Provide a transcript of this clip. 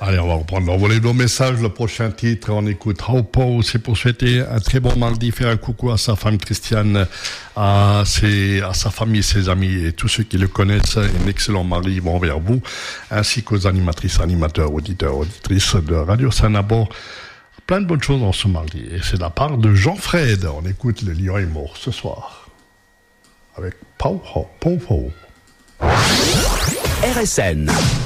Allez, on va reprendre l'envolée de nos messages. Le prochain titre, on écoute Haupo. C'est pour souhaiter un très bon mardi, faire un coucou à sa femme Christiane, à sa famille, ses amis et tous ceux qui le connaissent. Un excellent mardi, bon vers vous, ainsi qu'aux animatrices, animateurs, auditeurs, auditrices de Radio Sanabo. Plein de bonnes choses en ce mardi. Et c'est de la part de Jean-Fred. On écoute Le Lion est mort ce soir. Avec Pau Pau. RSN.